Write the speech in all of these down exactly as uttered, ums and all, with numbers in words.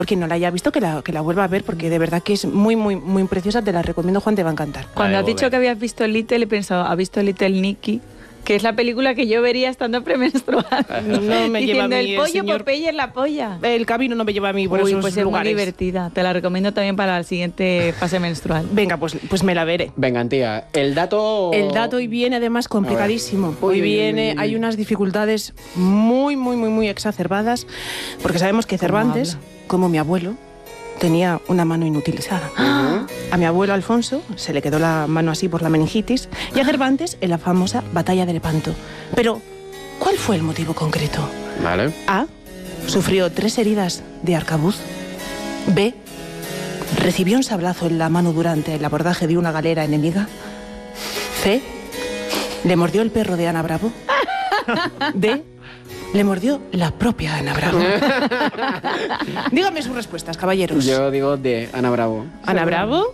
quien no la haya visto, que la, que la vuelva a ver, porque de verdad que es muy, muy, muy preciosa. Te la recomiendo, Juan, te va a encantar. Cuando has dicho que habías visto Little, he pensado, ¿has visto Little Nicky? Que es la película que yo vería estando premenstrual. No me lleva a mí el pollo, el señor... Popeye es la polla. El camino no me lleva a mí por Uy, esos pues es lugares. muy divertida. Te la recomiendo también para la siguiente fase menstrual. Venga, pues, pues me la veré. Venga, tía, el dato... El dato hoy viene además complicadísimo. Hoy viene, hay unas dificultades muy, muy, muy, muy exacerbadas, porque sabemos que Cervantes, como mi abuelo, tenía una mano inutilizada. Uh-huh. A mi abuelo Alfonso se le quedó la mano así por la meningitis y a Cervantes en la famosa batalla de Lepanto. Pero, ¿cuál fue el motivo concreto? Vale. A. Sufrió tres heridas de arcabuz. B. Recibió un sablazo en la mano durante el abordaje de una galera enemiga. C. Le mordió el perro de Ana Bravo. D. Le mordió la propia Ana Bravo. Dígame sus respuestas, caballeros. Yo digo de Ana Bravo. ¿Ana Bravo?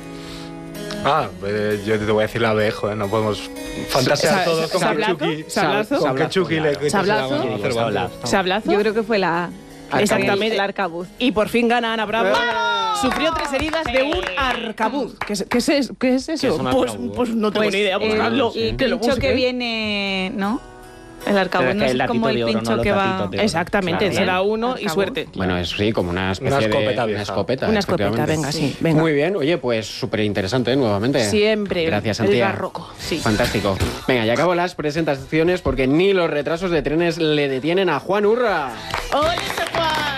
Ah, eh, yo te voy a decir la B, joder, no podemos fantasear Sa- todos con ¿sablazo? que Chucky... ¿Sablazo? Con que Chucky le que ¿Sablazo? se llama Cervantes. ¿Sablazo? ¿Sablazo? Yo creo que fue la A. Exactamente. El arcabuz. Y por fin gana Ana Bravo. Sufrió tres heridas de un arcabuz. ¿Qué es, qué es, eso? ¿Qué es eso? ¿Qué es un pues, arcabuz? pues no tengo Pues ni idea, el, buscadlo. el que lo pincho que busque. viene, ¿no? El arcabuz Pero es no que es el latito como el de oro, pincho no los que va... latitos de oro. Exactamente, Claro. se da uno y Arcabuz. suerte. Bueno, es sí, como una especie Una escopeta de... vieja. Una escopeta, Una escopeta, efectivamente. venga, sí, venga. Muy bien, oye, pues súper interesante, ¿eh? Nuevamente. Siempre. Gracias, el Antía. barroco, sí. Fantástico. Venga, ya acabo las presentaciones porque ni los retrasos de trenes le detienen a Juan Urra. ¡Hola, Juan!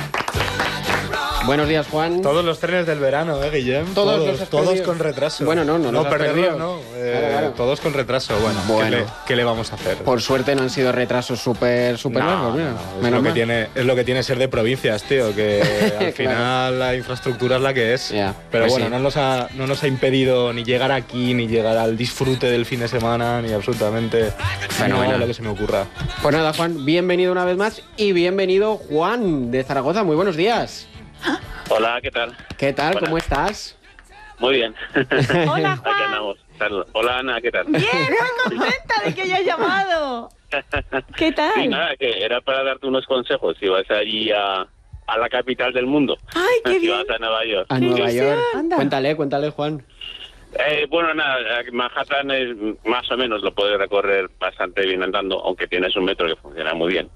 Buenos días, Juan. Todos los trenes del verano, ¿eh, Guillem? Todos Todos, los has todos perdido. con retraso. Bueno, no, no los has perderlos, perdido. no. Eh, Claro, claro. Todos con retraso. Bueno, Bueno. ¿qué, le, qué le vamos a hacer? Por suerte no han sido retrasos súper, súper No, largos, mira. no, es, Menos lo que mal. tiene, es lo que tiene ser de provincias, tío, que al final la infraestructura es la que es. Ya, Pero pues bueno, sí. no, nos ha, no nos ha impedido ni llegar aquí, ni llegar al disfrute del fin de semana, ni absolutamente Fenomenal. nada de lo que se me ocurra. Pues nada, Juan, bienvenido una vez más y bienvenido Juan de Zaragoza. Muy buenos días. Hola, ¿qué tal? ¿Qué tal? Buenas. ¿Cómo estás? Muy bien. Hola, Aquí Juan. andamos. Saludos. Hola, Ana, ¿qué tal? Bien, muy contenta de que hayas llamado. ¿Qué tal? Sí, nada, que era para darte unos consejos. Si vas allí a, a la capital del mundo. Ay, qué si bien. vas a Nueva York. A ¡Qué Nueva ilusión! York. Anda. Cuéntale, cuéntale, Juan. Eh, bueno, nada, Manhattan es, más o menos lo puedes recorrer bastante bien andando, aunque tienes un metro que funciona muy bien.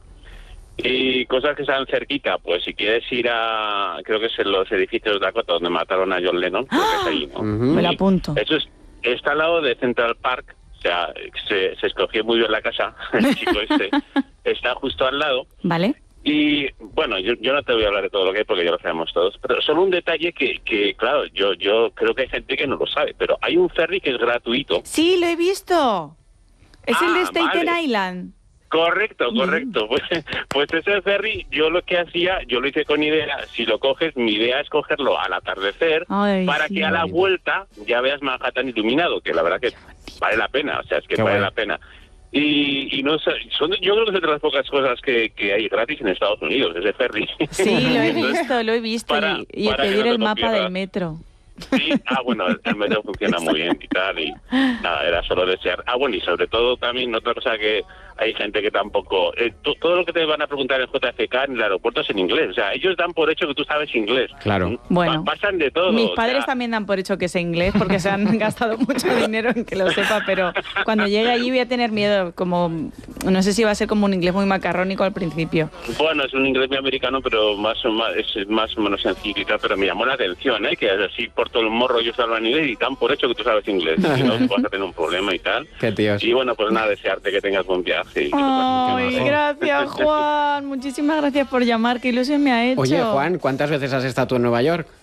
Y cosas que están cerquita, pues si quieres ir a, creo que es en los edificios de Dakota donde mataron a John Lennon, creo que es allí, ¿no? Ujú. Me lo Y apunto. Eso es, está al lado de Central Park, o sea, se, se escogió muy bien la casa, el chico este, está justo al lado. ¿Vale? Y bueno, yo, yo no te voy a hablar de todo lo que hay porque ya lo sabemos todos, pero solo un detalle que, que claro, yo, yo creo que hay gente que no lo sabe, pero hay un ferry que es gratuito. Sí, lo he visto. Es el de Ah, Staten vale. Island. Correcto, correcto. Pues, pues ese ferry, yo lo que hacía, yo lo hice con idea, si lo coges, mi idea es cogerlo al atardecer Ay, para sí. que a la vuelta ya veas Manhattan iluminado, que la verdad que vale la pena, o sea, es que Qué vale guay. la pena. Y, y no sé, son, yo creo que es de las pocas cosas que, que hay gratis en Estados Unidos, ese ferry. Sí, lo he Entonces, visto, lo he visto. para- y y para que pedir no te el mapa confieras. del metro. Sí, ah, bueno, el, el metro funciona muy bien y tal, y nada, era solo desear. Ah, bueno, y sobre todo también otra cosa que hay gente que tampoco... Eh, to- todo lo que te van a preguntar en J F K en el aeropuerto es en inglés, o sea, ellos dan por hecho que tú sabes inglés. Claro. Bueno, Pa- pasan de todo. Mis o padres sea, también dan por hecho que sé inglés porque se han gastado mucho dinero en que lo sepa, pero cuando llegue allí voy a tener miedo, como no sé si va a ser como un inglés muy macarrónico al principio. Bueno, es un inglés muy americano, pero más o más, es más o menos sencillo y tal, pero me llamó la atención, ¿eh? Que así por todo el morro ellos hablan inglés y dan por hecho que tú sabes inglés, si no vas a tener un problema y tal. Qué tíos. Y bueno, pues nada, desearte que tengas buen viaje. Y que Ay, majo. gracias Juan, muchísimas gracias por llamar, qué ilusión me ha hecho. Oye, Juan, ¿cuántas veces has estado tú en Nueva York?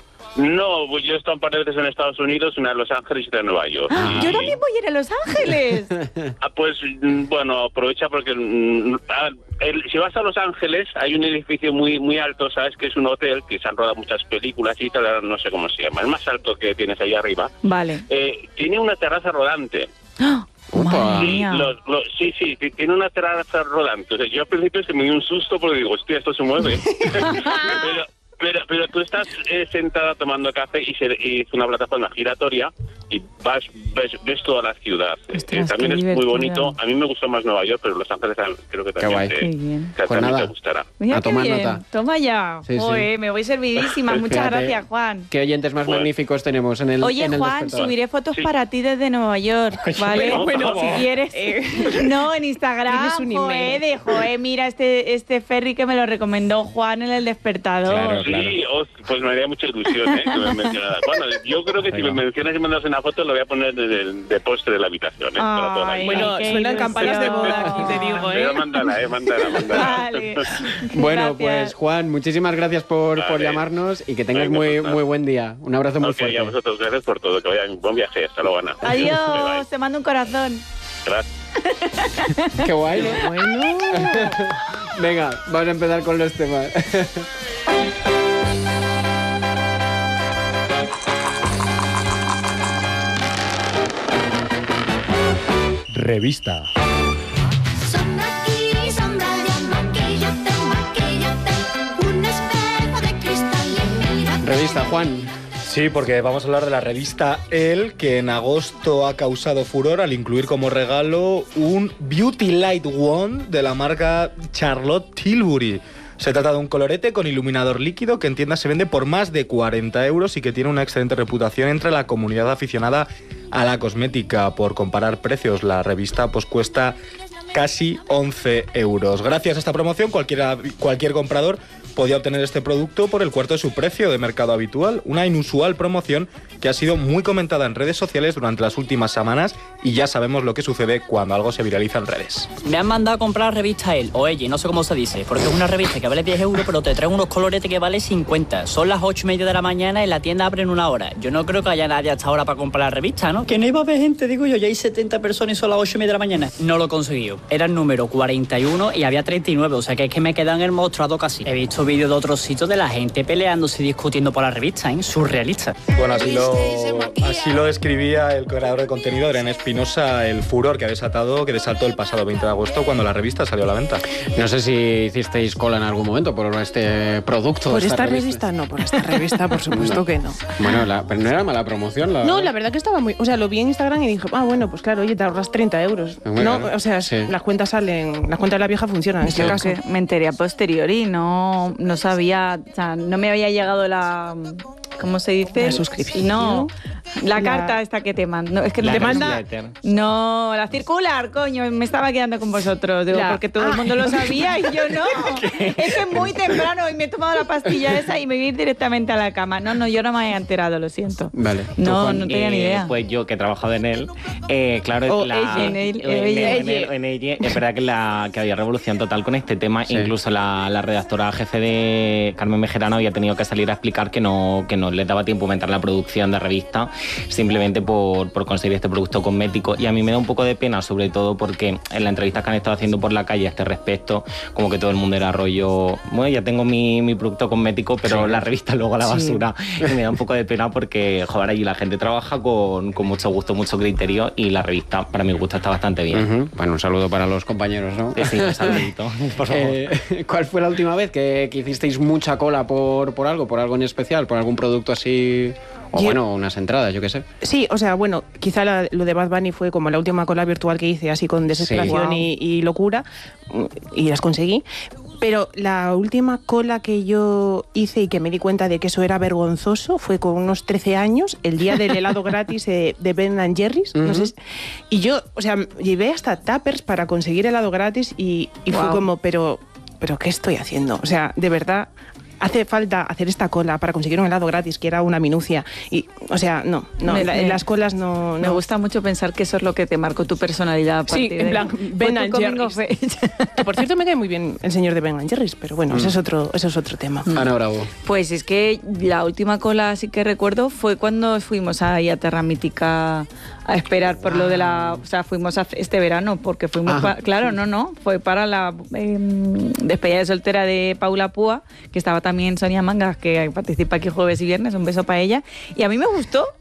No, pues yo he estado un par de veces en Estados Unidos, una en Los Ángeles y otra en Nueva York. Ah, Y- yo también voy a ir a Los Ángeles. Ah, pues mm, bueno, aprovecha porque mm, ah, el- si vas a Los Ángeles hay un edificio muy muy alto, ¿sabes? Que es un hotel que se han rodado muchas películas y tal, ahora no sé cómo se llama, el más alto que tienes ahí arriba. Vale. Eh, tiene una terraza rodante. ¡Ah! Madre Sí, mía. los- los- sí, sí, t- tiene una terraza rodante. O sea, yo al principio es que me dio un susto porque digo, hostia, esto se mueve. pero, pero, pero tú tú estás eh, sentada tomando café y, se, y es una plataforma giratoria y vas ves, ves toda la ciudad. Ostras, eh, también qué es muy divertido. bonito. A mí me gustó más Nueva York, pero Los Ángeles creo que también, guay. te, Qué bien. que Pues también nada. te gustará. Mira A qué tomar bien. nota. Toma ya. Sí, sí. Joder, me voy servidísima. Muchas Fíjate gracias, Juan. Qué oyentes más Bueno. magníficos tenemos en el Oye, en el Juan, despertador. subiré fotos Sí. para ti desde Nueva York, ¿vale? Bueno, Bueno, ¿cómo? si quieres. No, en Instagram, Tienes un joe, email. de joe, mira este, este ferry que me lo recomendó Juan en el despertador. Claro. Sí, os- pues me haría mucha ilusión, ¿eh? Que me mencionara. Bueno, yo creo que si me mencionas y mandas una foto, lo voy a poner de, de, de postre de la habitación, ¿eh? Para toda la Ay, vida. Bueno, qué suenan campanas de boda aquí, te digo, Pero ¿eh? mándala, ¿eh? Mándala, mándala. Vale. Bueno, pues Gracias. Juan, muchísimas gracias por, por Vale. llamarnos y que tengas Venga, muy, pues nada. muy buen día. Un abrazo muy Ok, y a fuerte. vosotros, gracias por todo. Que vayan, buen viaje. Hasta luego, Ana. Bye, bye. Adiós, te mando un corazón. Gracias. Qué guay, ¿no? Bueno. Venga, vamos a empezar con los temas. Revista. Sombra aquí, sombra allá, maquillate, maquillate, un espejo de cristal y mira. Revista, Juan. Sí, porque vamos a hablar de la revista Elle, que en agosto ha causado furor al incluir como regalo un Beauty Light Wand de la marca Charlotte Tilbury. Se trata de un colorete con iluminador líquido que en tiendas se vende por más de cuarenta euros y que tiene una excelente reputación entre la comunidad aficionada a la cosmética. Por comparar precios, la revista pues cuesta casi once euros. Gracias a esta promoción, cualquiera, cualquier comprador podía obtener este producto por el cuarto de su precio de mercado habitual. Una inusual promoción que ha sido muy comentada en redes sociales durante las últimas semanas y ya sabemos lo que sucede cuando algo se viraliza en redes. Me han mandado a comprar la revista Elle, o Elle, no sé cómo se dice, porque es una revista que vale diez euros, pero te trae unos coloretes que vale cincuenta. Son las ocho y media de la mañana y la tienda abre en una hora. Yo no creo que haya nadie hasta ahora para comprar la revista, ¿no? Que no iba a haber gente, digo yo, ya hay setenta personas y son las ocho y media de la mañana. No lo he conseguido. Era el número cuarenta y uno y había treinta y nueve, o sea que es que me quedan en el mostrado casi. He visto vídeos de otros sitios de la gente peleándose y discutiendo por la revista, ¿eh? Surrealista. Bueno, así lo, así lo describía el creador de contenido, Adrián Espinosa, el furor que ha desatado, que desató el pasado veinte de agosto cuando la revista salió a la venta. No sé si hicisteis cola en algún momento por este producto. Por esta revista no, por esta revista por supuesto que no. Bueno, la- pero no era mala promoción. La No, la verdad que estaba muy... O sea, lo vi en Instagram y dije, ah, bueno, pues claro, oye, te ahorras treinta euros. Bueno, no, o sea, sí. las cuentas salen... Las cuentas de la vieja funcionan en este Yo caso. que me enteré a posteriori, no, no sabía, o sea, no me había llegado la, ¿cómo se dice? La suscripción. No, la, La- carta esta que te manda. No, es que La te manda. newsletter. No, la circular, coño, me estaba quedando con vosotros, digo, La- porque todo Ah. el mundo lo sabía y yo no. Es que es muy temprano y me he tomado la pastilla esa y me voy a ir directamente a la cama. No, no, yo no me había enterado, lo siento. Vale. No, no tenía ni Eh, idea. Pues yo, que he trabajado en él, eh, claro, O la, ella, en él, en, ella. en él- en ella, es verdad que, la, que había revolución total con este tema. Sí. Incluso la, la redactora jefe de Carmen Mejerano había tenido que salir a explicar que no, que no les daba tiempo aumentar la producción de revista simplemente por, por conseguir este producto cosmético. Y a mí me da un poco de pena, sobre todo porque en las entrevistas que han estado haciendo por la calle a este respecto, como que todo el mundo era rollo, bueno, ya tengo mi, mi producto cosmético, pero la revista luego a la Sí. basura. Y me da un poco de pena porque, joder, allí la gente trabaja con, con mucho gusto, mucho criterio y la revista, para mi gusto, está bastante bien. Ujú. Bueno, un saludo para los compañeros, ¿no? Sí, sí, un saludito, por favor. Eh, ¿Cuál fue la última vez que, que hicisteis mucha cola por, por algo, por algo en especial, por algún producto así? O Yo- bueno, unas entradas, yo qué sé. Sí, o sea, bueno, quizá la- lo de Bad Bunny fue como la última cola virtual que hice, así con desesperación Sí. y, y locura, y las conseguí. Pero la última cola que yo hice y que me di cuenta de que eso era vergonzoso fue con unos trece años, el día del helado gratis eh, de Ben and Jerry's. No sé si- y yo, o sea, llevé hasta tuppers para conseguir helado gratis y, y fue Guau. como, pero, pero ¿qué estoy haciendo? O sea, de verdad... Hace falta hacer esta cola para conseguir un helado gratis, que era una minucia. Y, o sea, no, no, Me- la- me- las colas no... Me no. gusta mucho pensar que eso es lo que te marcó tu personalidad. A Sí, partir en de- plan, Fue Ben tu and coming of Jerry's. age. Que, por cierto, me cae muy bien el señor de Ben and Jerry's, pero bueno, ese es otro, eso es otro tema. Ana Bravo. Pues es que la última cola sí que recuerdo fue cuando fuimos ahí a Terra Mítica a esperar por lo de la... O sea, fuimos a- este verano porque fuimos... Ajá. pa- claro, no, no, fue para la eh, despedida de soltera de Paula Púa, que estaba también Sonia Mangas, que participa aquí jueves y viernes, un beso para ella. Y a mí me gustó,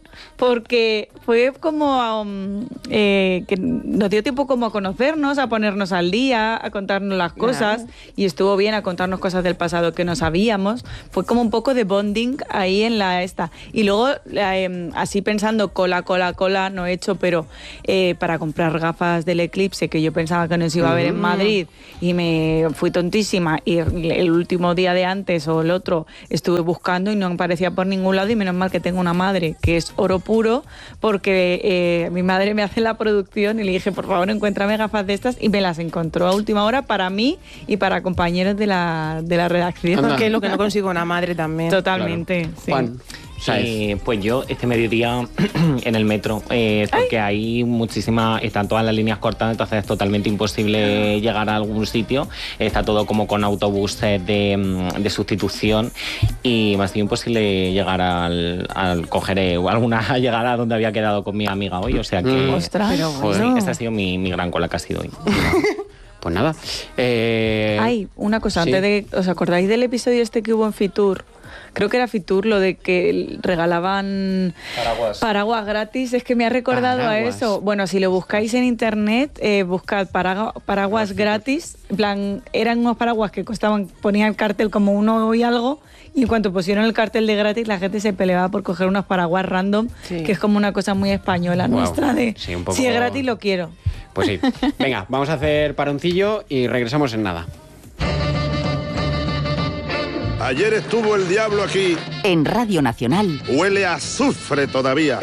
porque fue como um, eh, que nos dio tiempo como a conocernos, a ponernos al día, a contarnos las cosas, Claro. y estuvo bien a contarnos cosas del pasado que no sabíamos. Fue como un poco de bonding ahí en la esta. Y luego, eh, así pensando, cola, cola, cola, no he hecho, pero eh, para comprar gafas del eclipse, que yo pensaba que nos iba a ver en Madrid, y me fui tontísima, y el último día de antes o el otro estuve buscando y no aparecía por ningún lado, y menos mal que tengo una madre que es oro puro, porque eh, mi madre me hace la producción y le dije, por favor, encuéntrame gafas de estas, y me las encontró a última hora para mí y para compañeros de la, de la redacción. Anda. Que es lo que no consigo una madre también. Totalmente, sí. Juan, ¿sabes? Eh, pues yo este mediodía en el metro, eh, porque hay muchísimas, están todas las líneas cortadas, entonces es totalmente imposible llegar a algún sitio. Está todo como con autobuses de, de sustitución y me ha sido imposible llegar al, al coger eh, alguna llegada donde había quedado con mi amiga hoy, o sea que Mm. Ostras. Pero pues, bueno. esa ha sido mi, mi gran cola que ha sido hoy. Pues nada. Eh, Ay, una cosa, sí. antes de, ¿os acordáis del episodio este que hubo en Fitur? Creo que era Fitur, lo de que regalaban Paraguas. paraguas gratis. Es que me ha recordado Paraguas. a eso. Bueno, si lo buscáis en internet, eh, buscad paraga- paraguas gratis. En plan, eran unos paraguas que costaban, ponían el cartel como uno y algo, y en cuanto pusieron el cartel de gratis, la gente se peleaba por coger unos paraguas random, Sí. que es como una cosa muy española Guau. nuestra de, Sí, un poco- si es gratis lo quiero. Pues sí. Venga, vamos a hacer paroncillo y regresamos en nada. Ayer estuvo el diablo aquí. En Radio Nacional, Huele a azufre todavía.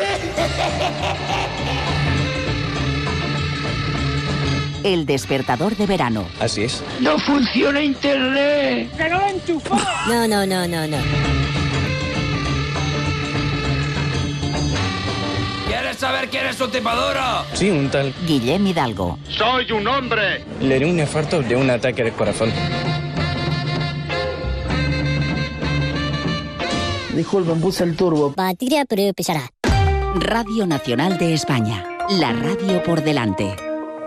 El despertador de verano. Así es. No funciona internet. No, no, no, no, no. ¿Quieres saber quién es su tipadora? Sí, un tal. Guillem Hidalgo. ¡Soy un hombre! Le dio un infarto de un ataque de corazón. Disculpen, puse el turbo. Batería, pero empezará. Radio Nacional de España. La radio por delante.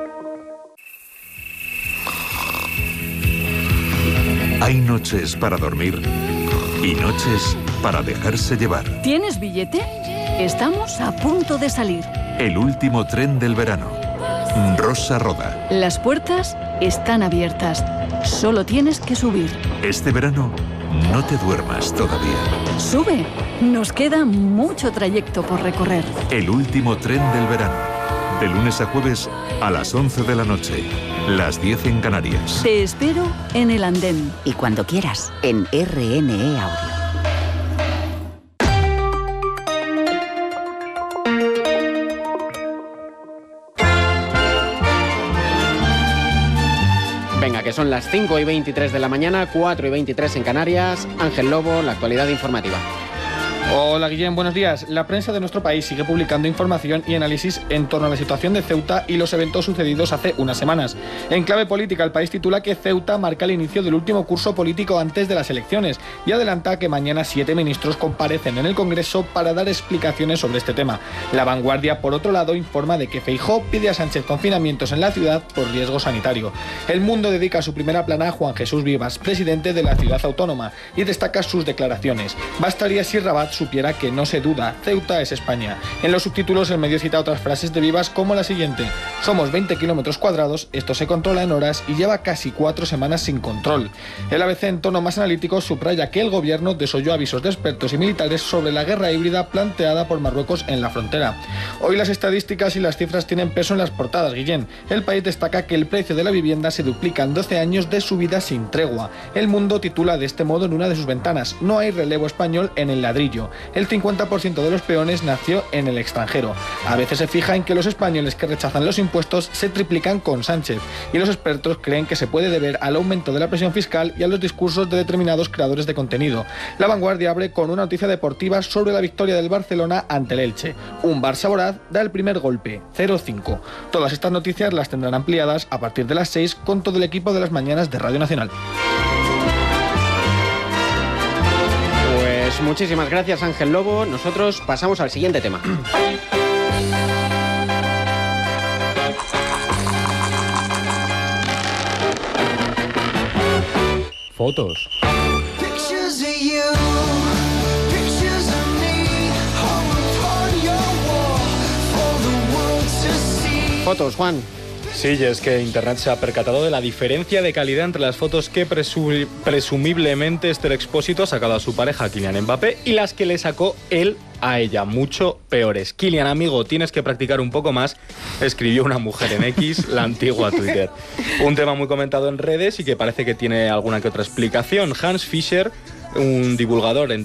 Hay noches para dormir y noches para dejarse llevar. ¿Tienes billete? Estamos a punto de salir. El último tren del verano. Rosa Roda. Las puertas están abiertas. Solo tienes que subir. Este verano no te duermas todavía. Sube. Nos queda mucho trayecto por recorrer. El último tren del verano. De lunes a jueves a las once de la noche. Las diez en Canarias. Te espero en el andén. Y cuando quieras, en R N E Audio. Venga, que son las cinco y veintitrés de la mañana, cuatro y veintitrés en Canarias. Ángel Lobo, la actualidad informativa. Hola Guillem, buenos días. La prensa de nuestro país sigue publicando información y análisis en torno a la situación de Ceuta y los eventos sucedidos hace unas semanas. En clave política, el país titula que Ceuta marca el inicio del último curso político antes de las elecciones y adelanta que mañana siete ministros comparecen en el Congreso para dar explicaciones sobre este tema. La Vanguardia, por otro lado, informa de que Feijóo pide a Sánchez confinamientos en la ciudad por riesgo sanitario. El Mundo dedica su primera plana a Juan Jesús Vivas, presidente de la ciudad autónoma, y destaca sus declaraciones. Bastaría si Rabat supiera que no se duda, Ceuta es España. En los subtítulos el medio cita otras frases de Vivas como la siguiente: somos veinte kilómetros cuadrados, esto se controla en horas y lleva casi cuatro semanas sin control. El A B C, en tono más analítico, subraya que el gobierno desoyó avisos de expertos y militares sobre la guerra híbrida planteada por Marruecos en la frontera. Hoy las estadísticas y las cifras tienen peso en las portadas, Guillén. El País destaca que el precio de la vivienda se duplica en doce años de subida sin tregua. El Mundo titula de este modo en una de sus ventanas: no hay relevo español en el ladrillo. El cincuenta por ciento de los peones nació en el extranjero. A veces se fija en que los españoles que rechazan los impuestos se triplican con Sánchez, y los expertos creen que se puede deber al aumento de la presión fiscal y a los discursos de determinados creadores de contenido. La Vanguardia abre con una noticia deportiva sobre la victoria del Barcelona ante el Elche. Un Barça voraz da el primer golpe, cero cinco. Todas estas noticias las tendrán ampliadas a partir de las seis con todo el equipo de las mañanas de Radio Nacional. Pues muchísimas gracias, Ángel Lobo. Nosotros pasamos al siguiente tema. Fotos. Pictures of you, pictures of me, all upon your fotos, Juan. Sí, y es que Internet se ha percatado de la diferencia de calidad entre las fotos que presu- presumiblemente Esther Expósito ha sacado a su pareja Kylian Mbappé y las que le sacó él a ella, mucho peores. Kylian, amigo, tienes que practicar un poco más, escribió una mujer en X, la antigua Twitter. Un tema muy comentado en redes y que parece que tiene alguna que otra explicación. Hans Fischer, un divulgador en